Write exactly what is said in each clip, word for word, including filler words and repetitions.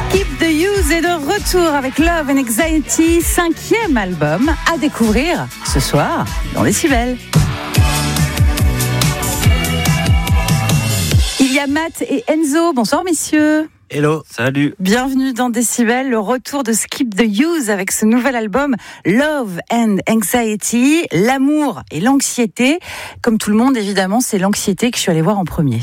Skip the Use est de retour avec Love and Anxiety, cinquième album à découvrir ce soir dans Décibel. Il y a Matt et Enzo. Bonsoir messieurs. Hello, salut. Bienvenue dans Décibel, le retour de Skip the Use avec ce nouvel album Love and Anxiety, l'amour et l'anxiété. Comme tout le monde, évidemment, c'est l'anxiété que je suis allée voir en premier.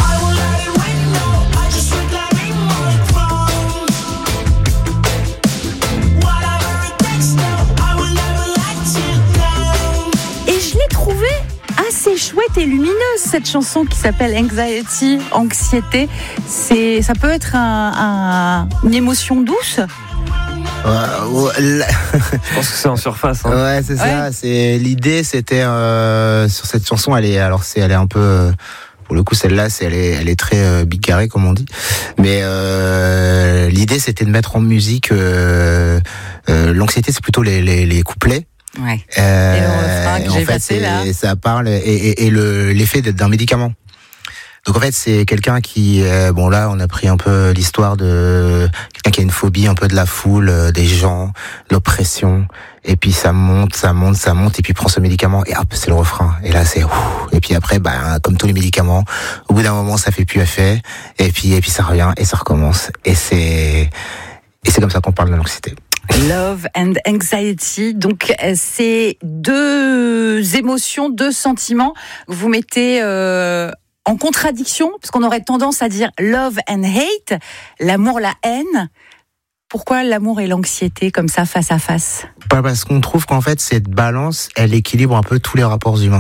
C'est chouette et lumineuse cette chanson qui s'appelle Anxiety, anxiété. C'est, ça peut être un, un, une émotion douce. Euh, ouais, la... Je pense que c'est en surface. Hein. Ouais, c'est ouais. ça. C'est l'idée, c'était euh, sur cette chanson. Elle est, alors c'est, elle est un peu. Euh, pour le coup, celle-là, c'est, elle est, elle est très euh, bigarrée comme on dit. Mais euh, l'idée, c'était de mettre en musique. Euh, euh, l'anxiété, c'est plutôt les, les, les couplets. Ouais. Euh, et le refrain que j'ai en fait, passé là. Ça parle et, et, et le, l'effet d'un médicament. Donc en fait, c'est quelqu'un qui, euh, bon là, on a pris un peu l'histoire de quelqu'un qui a une phobie un peu de la foule, euh, des gens, l'oppression. Et puis ça monte, ça monte, ça monte, et puis il prend ce médicament et hop, c'est le refrain. Et là, c'est ouf. Et puis après, bah comme tous les médicaments, au bout d'un moment, ça fait plus effet. Et puis et puis ça revient et ça recommence. Et c'est et c'est comme ça qu'on parle de l'anxiété. Love and Anxiety, donc c'est deux émotions, deux sentiments que vous mettez euh, en contradiction, parce qu'on aurait tendance à dire love and hate, l'amour, la haine. Pourquoi l'amour et l'anxiété comme ça, face à face ? Pas parce qu'on trouve qu'en fait cette balance, elle équilibre un peu tous les rapports humains.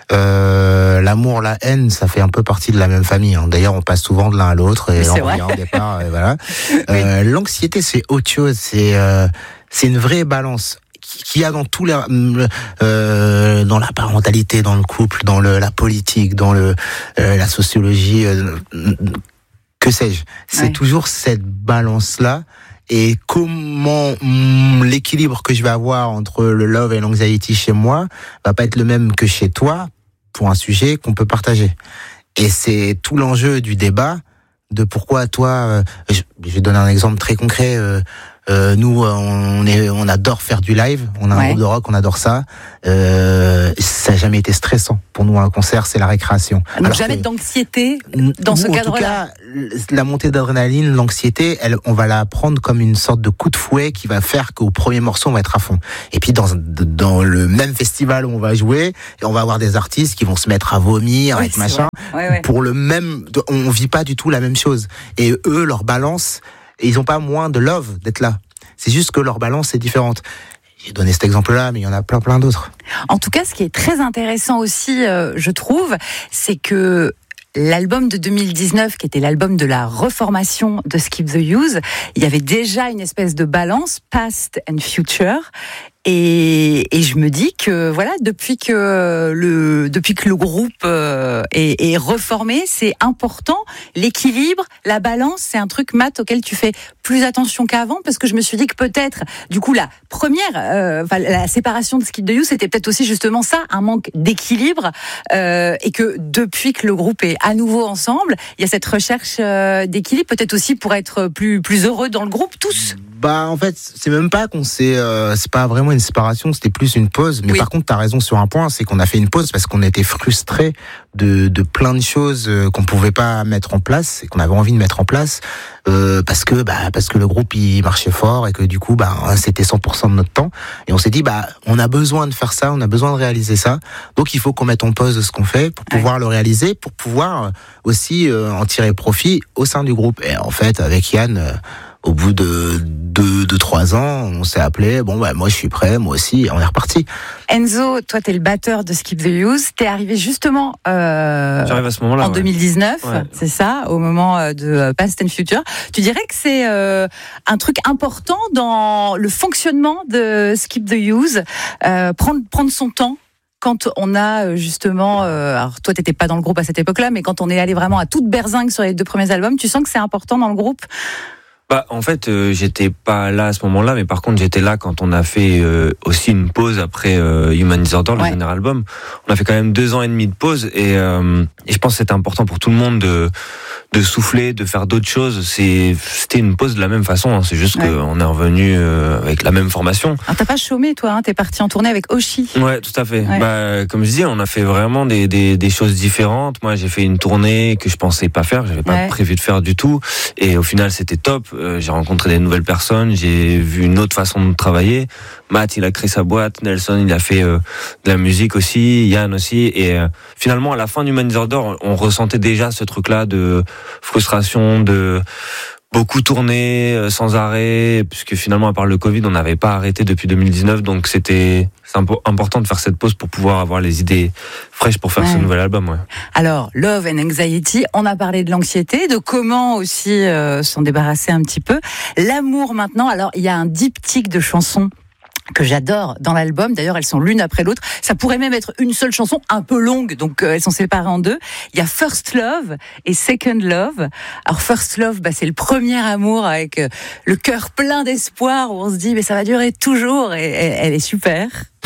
Euh, l'amour, la haine, ça fait un peu partie de la même famille. Hein. D'ailleurs, on passe souvent de l'un à l'autre et on revient au départ. Et voilà. Oui. Euh, l'anxiété, c'est autre chose. C'est euh, c'est une vraie balance qu'il y a dans tous les euh, dans la parentalité, dans le couple, dans le, la politique, dans le euh, la sociologie. Euh, que sais-je ? C'est ouais. toujours cette balance là. Et comment hum, l'équilibre que je vais avoir entre le love et l'anxiety chez moi va pas être le même que chez toi pour un sujet qu'on peut partager. Et c'est tout l'enjeu du débat de pourquoi toi. Euh, je, je vais donner un exemple très concret. Euh, euh, nous, on est, on adore faire du live. On a ouais. un groupe de rock, on adore ça. Euh, ça n'a jamais été stressant pour nous. Un concert, c'est la récréation. Donc alors jamais que, d'anxiété dans ce cadre-là. En tout cas, la montée d'adrénaline, l'anxiété, elle, on va la prendre comme une sorte de coup de fouet qui va faire qu'au premier morceau, on va être à fond. Et puis dans dans le même festival où on va jouer, on va avoir des artistes qui vont se mettre à vomir, oui, avec machin. Ouais, ouais. Pour le même, on vit pas du tout la même chose. Et eux, leur balance. Et ils n'ont pas moins de love d'être là. C'est juste que leur balance est différente. J'ai donné cet exemple-là, mais il y en a plein, plein d'autres. En tout cas, ce qui est très intéressant aussi, euh, je trouve, c'est que l'album de deux mille dix-neuf, qui était l'album de la reformation de Skip the Use, il y avait déjà une espèce de balance, past and future. Et, et je me dis que voilà, depuis que le depuis que le groupe euh, est, est reformé, c'est important. L'équilibre, la balance, c'est un truc, Matt, auquel tu fais plus attention qu'avant, parce que je me suis dit que peut-être, du coup, la première, euh, enfin, la séparation de Skip the Use, c'était peut-être aussi justement ça, un manque d'équilibre, euh, et que depuis que le groupe est à nouveau ensemble, il y a cette recherche euh, d'équilibre, peut-être aussi pour être plus plus heureux dans le groupe tous. Bah en fait, c'est même pas qu'on s'est, euh, c'est pas vraiment une séparation, c'était plus une pause. Mais oui. Par contre, t'as raison sur un point, c'est qu'on a fait une pause parce qu'on était frustrés de, de plein de choses qu'on pouvait pas mettre en place et qu'on avait envie de mettre en place euh, parce que bah parce que le groupe il marchait fort et que du coup bah c'était cent pour cent de notre temps. Et on s'est dit bah on a besoin de faire ça, on a besoin de réaliser ça. Donc il faut qu'on mette en pause ce qu'on fait pour pouvoir ouais. le réaliser, pour pouvoir aussi euh, en tirer profit au sein du groupe. Et en fait, avec Yann. Euh, Au bout de deux, de trois ans, on s'est appelé. Bon, bah, moi, je suis prêt, moi aussi, et on est reparti. Enzo, toi, t'es le batteur de Skip the Use. T'es arrivé justement euh, J'arrive à ce moment-là, en ouais. deux mille dix-neuf, ouais. c'est ça, au moment de Past and Future. Tu dirais que c'est euh, un truc important dans le fonctionnement de Skip the Use, euh, prendre prendre son temps. Quand on a justement, euh, alors toi t'étais pas dans le groupe à cette époque-là, mais quand on est allé vraiment à toute berzingue sur les deux premiers albums, tu sens que c'est important dans le groupe? Bah, en fait, euh, j'étais pas là à ce moment-là, mais par contre, j'étais là quand on a fait euh, aussi une pause après euh, Human Disorder, le ouais. dernier album. On a fait quand même deux ans et demi de pause, et, euh, et je pense que c'était important pour tout le monde de de souffler, de faire d'autres choses. C'est, c'était une pause de la même façon. Hein. C'est juste ouais. qu'on est revenu euh, avec la même formation. Alors t'as pas chômé toi, hein, t'es parti en tournée avec Oshi. Ouais, tout à fait. Ouais. Bah, comme je dis, on a fait vraiment des, des, des choses différentes. Moi, j'ai fait une tournée que je pensais pas faire, j'avais pas ouais. prévu de faire du tout. Et au final, c'était top. Euh, j'ai rencontré des nouvelles personnes, j'ai vu une autre façon de travailler. Matt, il a créé sa boîte. Nelson, il a fait euh, de la musique aussi. Yann aussi. Et euh, finalement, à la fin du Human Disorder, on, on ressentait déjà ce truc-là de frustration, de beaucoup tourner euh, sans arrêt, puisque finalement, à part le Covid, on n'avait pas arrêté depuis deux mille dix-neuf. Donc, c'était c'est impo- important de faire cette pause pour pouvoir avoir les idées fraîches pour faire ouais. ce nouvel album. Ouais. Alors, Love and Anxiety, on a parlé de l'anxiété, de comment aussi euh, s'en débarrasser un petit peu. L'amour maintenant, alors il y a un diptyque de chansons que j'adore dans l'album. D'ailleurs, elles sont l'une après l'autre. Ça pourrait même être une seule chanson, un peu longue, donc euh, elles sont séparées en deux. Il y a First Love et Second Love. Alors First Love, bah, c'est le premier amour avec euh, le cœur plein d'espoir, où on se dit mais ça va durer toujours, et, et elle est super.